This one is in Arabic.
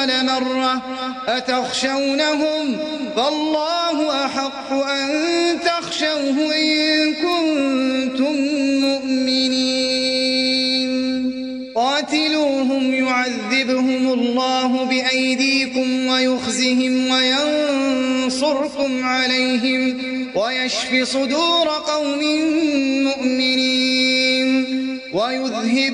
أول مرة أتخشونهم فالله أحق أن تخشوه إن كنتم مؤمنين قاتلوهم يعذبهم الله بأيديكم ويخزهم وينصركم عليهم ويشف صدور قوم مؤمنين ويذهب